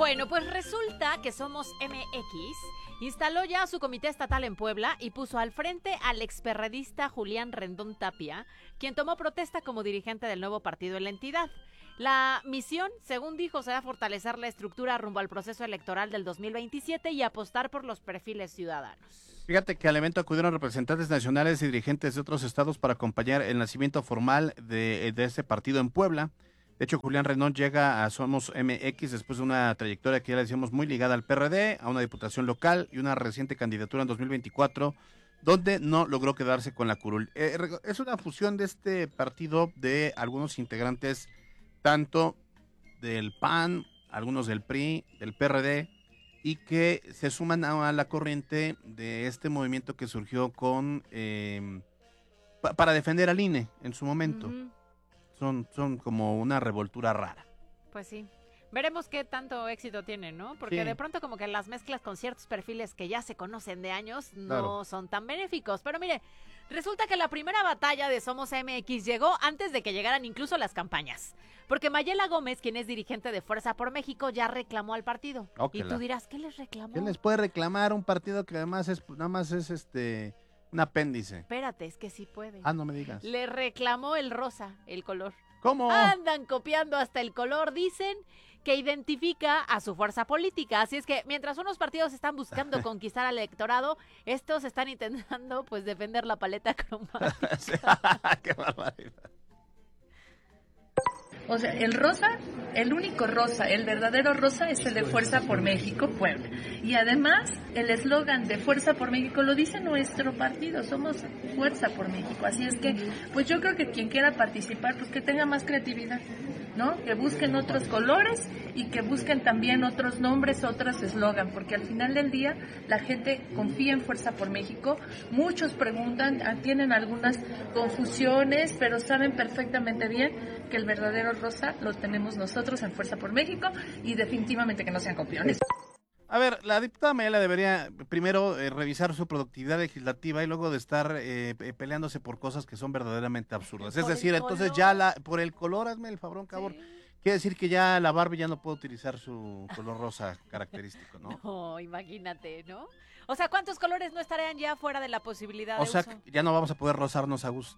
Bueno, pues resulta que Somos MX instaló ya su comité estatal en Puebla y puso al frente al experredista Julián Rendón Tapia, quien tomó protesta como dirigente del nuevo partido en la entidad. La misión, según dijo, será fortalecer la estructura rumbo al proceso electoral del 2027 y apostar por los perfiles ciudadanos. Fíjate que al evento acudieron representantes nacionales y dirigentes de otros estados para acompañar el nacimiento formal de este partido en Puebla. De hecho, Julián Rendón llega a Somos MX después de una trayectoria que ya le decíamos muy ligada al PRD, a una diputación local y una reciente candidatura en 2024, donde no logró quedarse con la curul. Es una fusión de este partido de algunos integrantes, tanto del PAN, algunos del PRI, del PRD, y que se suman a la corriente de este movimiento que surgió con para defender al INE en su momento. Uh-huh. Son como una revoltura rara. Pues sí. Veremos qué tanto éxito tienen, ¿no? Porque Sí. de pronto como que las mezclas con ciertos perfiles que ya se conocen de años no Claro. son tan benéficos. Pero mire, resulta que la primera batalla de Somos MX llegó antes de que llegaran incluso las campañas. Porque Mayela Gómez, quien es dirigente de Fuerza por México, ya reclamó al partido. Óquela. Y tú dirás, ¿qué les reclamó? ¿Qué les puede reclamar un partido que además nada más es un apéndice? Espérate, es que sí puede. Ah, no me digas. Le reclamó el rosa, el color. ¿Cómo? Andan copiando hasta el color, dicen que identifica a su fuerza política. Así es que mientras unos partidos están buscando conquistar al electorado, estos están intentando pues defender la paleta cromática. ¡Qué barbaridad! O sea, el rosa, el único rosa, el verdadero rosa es el de Fuerza por México, Puebla. Y además, el eslogan de Fuerza por México lo dice nuestro partido, somos Fuerza por México. Así es que, pues yo creo que quien quiera participar, pues que tenga más creatividad, ¿no? Que busquen otros colores y que busquen también otros nombres, otros eslogan, porque al final del día la gente confía en Fuerza por México. Muchos preguntan, tienen algunas confusiones, pero saben perfectamente bien que el verdadero rosa lo tenemos nosotros en Fuerza por México y definitivamente que no sean copiones. A ver, la diputada Mayela debería primero revisar su productividad legislativa y luego de estar peleándose por cosas que son verdaderamente absurdas. Es Por decir, el entonces color. por el color, hazme el favor, cabrón. Sí. Quiere decir que ya la Barbie ya no puede utilizar su color rosa característico, ¿no? No, imagínate, ¿no? O sea, ¿cuántos colores no estarían ya fuera de la posibilidad O de sea, uso? ya no vamos a poder rozarnos a gusto.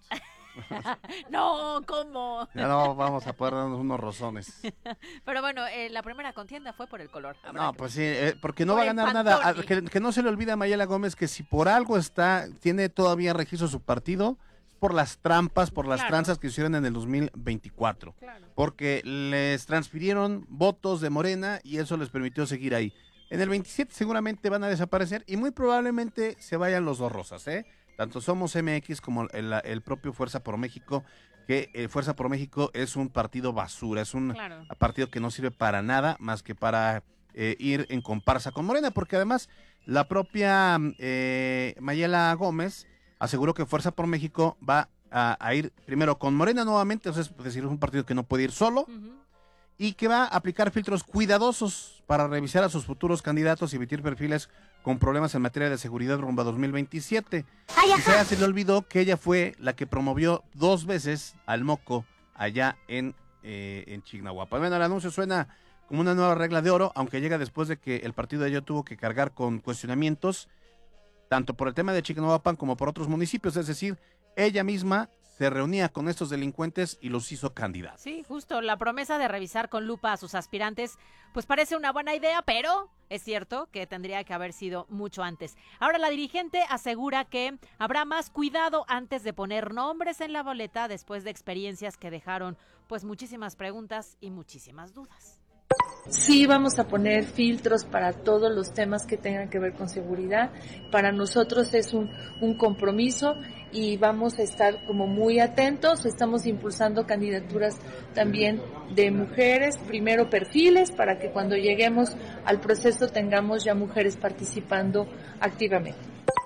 No, ¿cómo? Ya no vamos a poder darnos unos rozones. Pero bueno, la primera contienda fue por el color. Habrá No, que pues ver. sí, porque no Por va a el ganar nada. Pantone. Que no se le olvide a Mayela Gómez que si por algo tiene todavía registro su partido, es por las trampas, por las Claro. tranzas que hicieron en el 2024. Claro. Porque les transfirieron votos de Morena y eso les permitió seguir ahí. En el 27 seguramente van a desaparecer y muy probablemente se vayan los dos rosas, ¿eh? Tanto Somos MX como el propio Fuerza por México, que Fuerza por México es un partido basura, es un Claro. partido que no sirve para nada más que para ir en comparsa con Morena, porque además la propia Mayela Gómez aseguró que Fuerza por México va a ir primero con Morena nuevamente, es decir, es un partido que no puede ir solo, Ujú. y que va a aplicar filtros cuidadosos para revisar a sus futuros candidatos y emitir perfiles con problemas en materia de seguridad rumbo a 2027. Y se le olvidó que ella fue la que promovió 2 veces al Moco allá en Chignahuapan. Bueno, el anuncio suena como una nueva regla de oro, aunque llega después de que el partido de ella tuvo que cargar con cuestionamientos, tanto por el tema de Chignahuapan como por otros municipios, es decir, ella misma se reunía con estos delincuentes y los hizo candidatos. Sí, justo, la promesa de revisar con lupa a sus aspirantes, pues parece una buena idea, pero es cierto que tendría que haber sido mucho antes. Ahora la dirigente asegura que habrá más cuidado antes de poner nombres en la boleta después de experiencias que dejaron pues muchísimas preguntas y muchísimas dudas. Sí vamos a poner filtros para todos los temas que tengan que ver con seguridad. Para nosotros es un compromiso y vamos a estar como muy atentos. Estamos impulsando candidaturas también de mujeres, primero perfiles, para que cuando lleguemos al proceso tengamos ya mujeres participando activamente.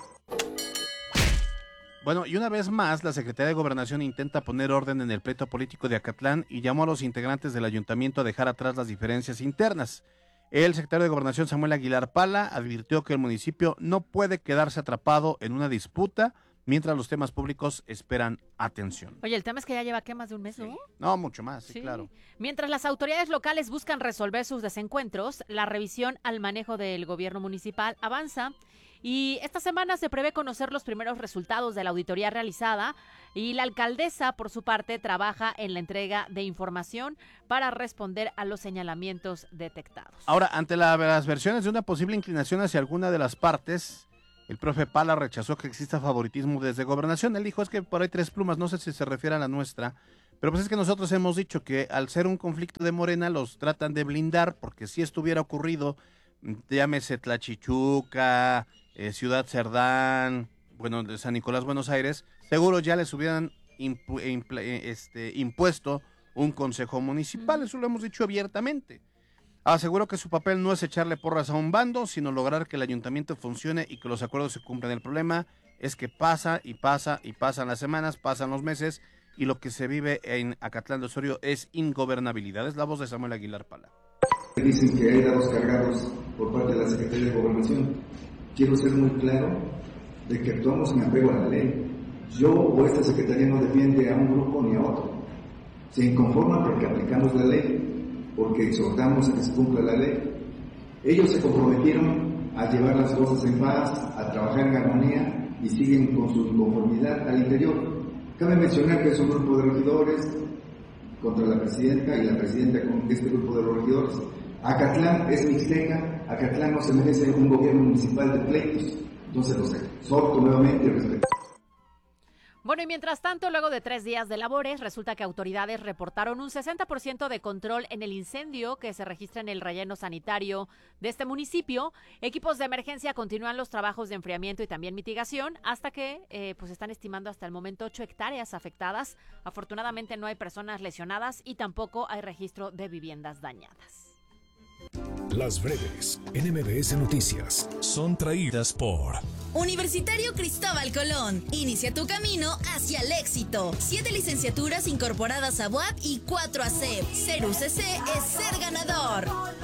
Bueno, y una vez más, la Secretaría de Gobernación intenta poner orden en el pleito político de Acatlán y llamó a los integrantes del ayuntamiento a dejar atrás las diferencias internas. El secretario de Gobernación, Samuel Aguilar Pala, advirtió que el municipio no puede quedarse atrapado en una disputa mientras los temas públicos esperan atención. Oye, el tema es que ya lleva, ¿qué? Más de un mes, ¿no? No, mucho más, sí, claro. Mientras las autoridades locales buscan resolver sus desencuentros, la revisión al manejo del gobierno municipal avanza. Y esta semana se prevé conocer los primeros resultados de la auditoría realizada y la alcaldesa, por su parte, trabaja en la entrega de información para responder a los señalamientos detectados. Ahora, ante las versiones de una posible inclinación hacia alguna de las partes, el profe Pala rechazó que exista favoritismo desde Gobernación. Él dijo, es que por ahí 3 plumas, no sé si se refiere a la nuestra, pero pues es que nosotros hemos dicho que al ser un conflicto de Morena los tratan de blindar, porque si estuviera ocurrido, llámese Tlachichuca, Ciudad Cerdán, bueno, de San Nicolás, Buenos Aires, seguro ya les hubieran impuesto un consejo municipal, eso lo hemos dicho abiertamente. Aseguró que su papel no es echarle porras a un bando, sino lograr que el ayuntamiento funcione y que los acuerdos se cumplan. El problema es que pasan las semanas, pasan los meses, y lo que se vive en Acatlán de Osorio es ingobernabilidad. Es la voz de Samuel Aguilar Pala. Dicen que hay dados cargados por parte de la Secretaría de Gobernación. Quiero ser muy claro de que actuamos en apego a la ley. Yo o esta Secretaría no defiende a un grupo ni a otro. Se inconforman porque aplicamos la ley, porque exhortamos a que se cumpla la ley. Ellos se comprometieron a llevar las cosas en paz, a trabajar en armonía y siguen con su inconformidad al interior. Cabe mencionar que es un grupo de regidores contra la presidenta y la presidenta con este grupo de los regidores. Acatlán es mixteca, Acatlán no se merece un gobierno municipal de pleitos. Entonces los exhorto nuevamente y respeto. Bueno, y mientras tanto, luego de 3 días de labores, resulta que autoridades reportaron un 60% de control en el incendio que se registra en el relleno sanitario de este municipio. Equipos de emergencia continúan los trabajos de enfriamiento y también mitigación hasta que pues están estimando hasta el momento 8 hectáreas afectadas. Afortunadamente no hay personas lesionadas y tampoco hay registro de viviendas dañadas. Las breves en MBS Noticias son traídas por Universitario Cristóbal Colón. Inicia tu camino hacia el éxito. 7 licenciaturas incorporadas a UAP y 4 a CEP. Ser UCC es ser ganador.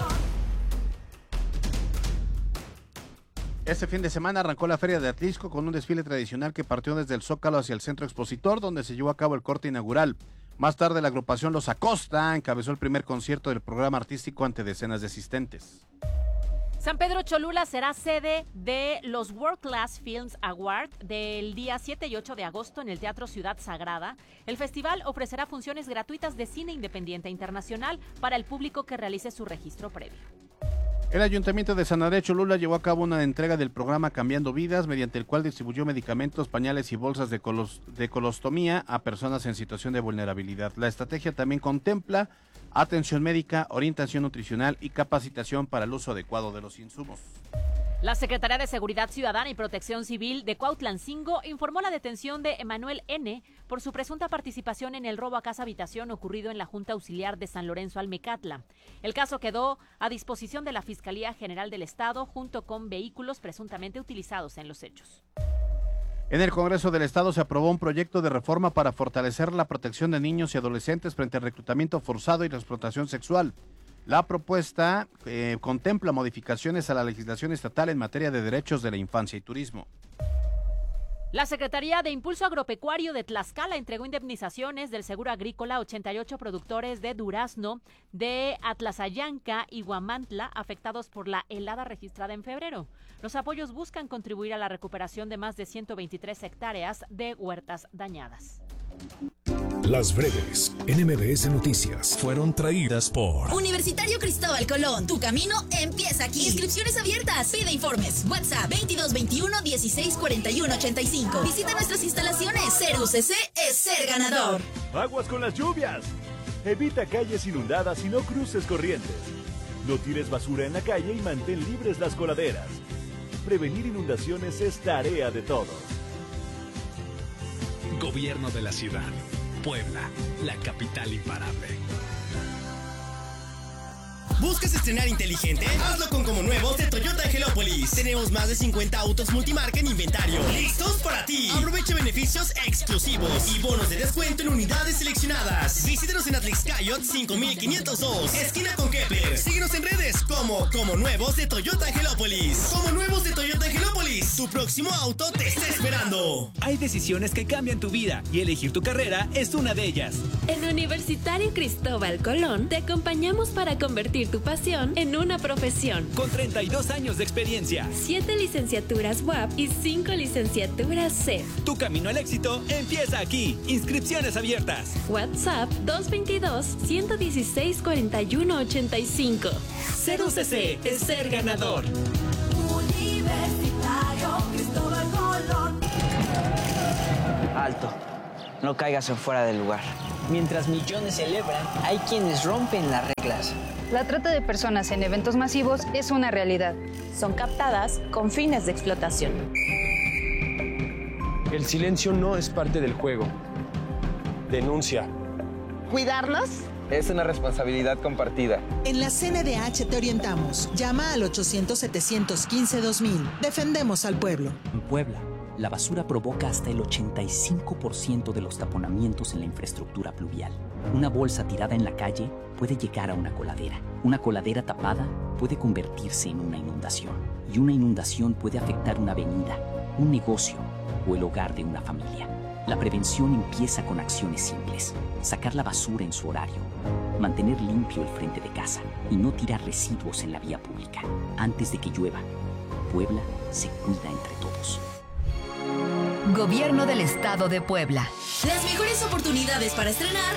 Este fin de semana arrancó la Feria de Atlisco con un desfile tradicional que partió desde el Zócalo hacia el Centro Expositor, donde se llevó a cabo el corte inaugural. Más tarde, la agrupación Los Acosta encabezó el primer concierto del programa artístico ante decenas de asistentes. San Pedro Cholula será sede de los World Class Films Award del día 7 y 8 de agosto en el Teatro Ciudad Sagrada. El festival ofrecerá funciones gratuitas de cine independiente internacional para el público que realice su registro previo. El Ayuntamiento de Sanaré Cholula llevó a cabo una entrega del programa Cambiando Vidas, mediante el cual distribuyó medicamentos, pañales y bolsas de colostomía a personas en situación de vulnerabilidad. La estrategia también contempla atención médica, orientación nutricional y capacitación para el uso adecuado de los insumos. La Secretaría de Seguridad Ciudadana y Protección Civil de Cuautlancingo informó la detención de Emanuel N. por su presunta participación en el robo a casa-habitación ocurrido en la Junta Auxiliar de San Lorenzo Almecatla. El caso quedó a disposición de la Fiscalía General del Estado junto con vehículos presuntamente utilizados en los hechos. En el Congreso del Estado se aprobó un proyecto de reforma para fortalecer la protección de niños y adolescentes frente al reclutamiento forzado y la explotación sexual. La propuesta contempla modificaciones a la legislación estatal en materia de derechos de la infancia y turismo. La Secretaría de Impulso Agropecuario de Tlaxcala entregó indemnizaciones del seguro agrícola a 88 productores de durazno de Atlazayanca y Huamantla afectados por la helada registrada en febrero. Los apoyos buscan contribuir a la recuperación de más de 123 hectáreas de huertas dañadas. Las breves en MBS Noticias fueron traídas por Universitario Cristóbal Colón. Tu camino empieza aquí. Inscripciones abiertas. Pide informes. WhatsApp 2221 16 41 85. Visita nuestras instalaciones. Ser UCC es ser ganador. Aguas con las lluvias. Evita calles inundadas y no cruces corrientes. No tires basura en la calle y mantén libres las coladeras. Prevenir inundaciones es tarea de todos. Gobierno de la Ciudad. Puebla, la capital imparable. ¿Buscas estrenar inteligente? Hazlo con Como Nuevos de Toyota Angelópolis. Tenemos más de 50 autos multimarca en inventario. ¡Listos para ti! Aprovecha beneficios exclusivos y bonos de descuento en unidades seleccionadas. Visítanos en Atlixcayot 5502, esquina con Kepler. Síguenos en redes como Nuevos de Toyota Angelópolis. Como Nuevos de Toyota Angelópolis. Tu próximo auto te está esperando. Hay decisiones que cambian tu vida y elegir tu carrera es una de ellas. En Universitario Cristóbal Colón te acompañamos para convertir tu pasión en una profesión. Con 32 años de experiencia, 7 licenciaturas UAP y 5 licenciaturas CEF. Tu camino al éxito empieza aquí. Inscripciones abiertas. WhatsApp 222-116-4185. Ser UCC es ser ganador. Universitario Cristóbal Colón. Alto. No caigas en fuera del lugar. Mientras millones celebran, hay quienes rompen las reglas. La trata de personas en eventos masivos es una realidad. Son captadas con fines de explotación. El silencio no es parte del juego. Denuncia. ¿Cuidarnos? Es una responsabilidad compartida. En la CNDH te orientamos. Llama al 800-715-2000. Defendemos al pueblo. En Puebla, la basura provoca hasta el 85% de los taponamientos en la infraestructura pluvial. Una bolsa tirada en la calle puede llegar a una coladera. Una coladera tapada puede convertirse en una inundación. Y una inundación puede afectar una avenida, un negocio o el hogar de una familia. La prevención empieza con acciones simples. Sacar la basura en su horario, mantener limpio el frente de casa y no tirar residuos en la vía pública. Antes de que llueva, Puebla se cuida entre todos. Gobierno del Estado de Puebla. Las mejores oportunidades para estrenar